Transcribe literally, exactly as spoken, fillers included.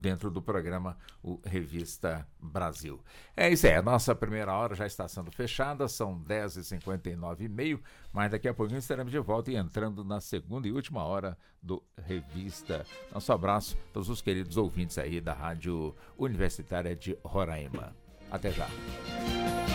dentro do programa o Revista Brasil. É isso aí, a nossa primeira hora já está sendo fechada, são dez e cinquenta e nove e meio, mas daqui a pouquinho estaremos de volta e entrando na segunda e última hora do Revista. Nosso abraço a todos os queridos ouvintes aí da Rádio Universitária de Roraima. Até já.